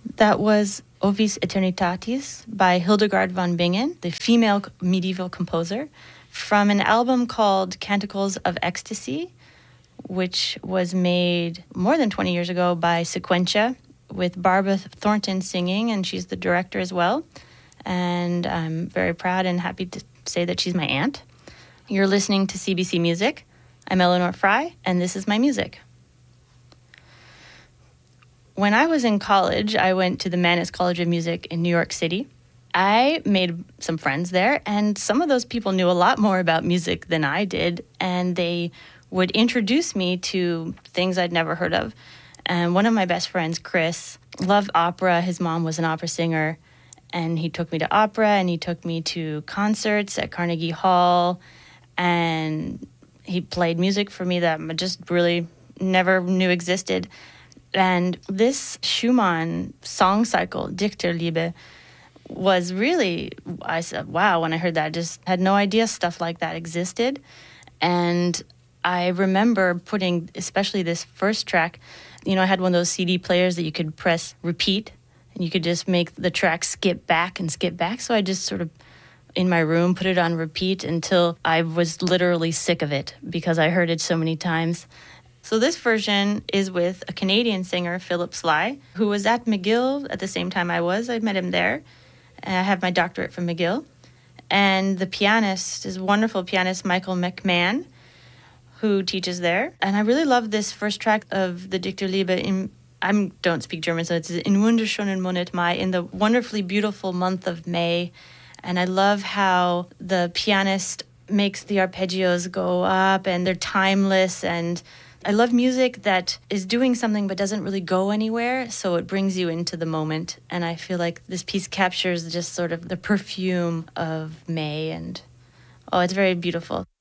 That was Ovis Eternitatis by Hildegard von Bingen, the female medieval composer, from an album called Canticles of Ecstasy, which was made more than 20 years ago by Sequentia, with Barbara Thornton singing, and she's the director as well. And I'm very proud and happy to say that she's my aunt. You're listening to CBC Music. I'm Eleanor Fry, and this is my music. When I was in college, I went to the Mannes College of Music in New York City. I made some friends there, and some of those people knew a lot more about music than I did, and they would introduce me to things I'd never heard of. And one of my best friends, Chris, loved opera. His mom was an opera singer, and he took me to opera, and he took me to concerts at Carnegie Hall, and he played music for me that I just really never knew existed. And this Schumann song cycle, Dichterliebe, was really, I said, wow, when I heard that, I just had no idea stuff like that existed. And I remember putting, especially this first track, I had one of those CD players that you could press repeat, and you could just make the track skip back and skip back. So I just sort of, in my room, put it on repeat until I was literally sick of it because I heard it so many times. So this version is with a Canadian singer, Philip Sly, who was at McGill at the same time I was. I met him there. I have my doctorate from McGill. And the pianist is a wonderful pianist, Michael McMahon, who teaches there. And I really love this first track of the Dichterliebe. I don't speak German, so it's in wunderschönen Monat Mai, in the wonderfully beautiful month of May. And I love how the pianist makes the arpeggios go up, and they're timeless, and I love music that is doing something but doesn't really go anywhere, so it brings you into the moment. And I feel like this piece captures just sort of the perfume of May, and it's very beautiful.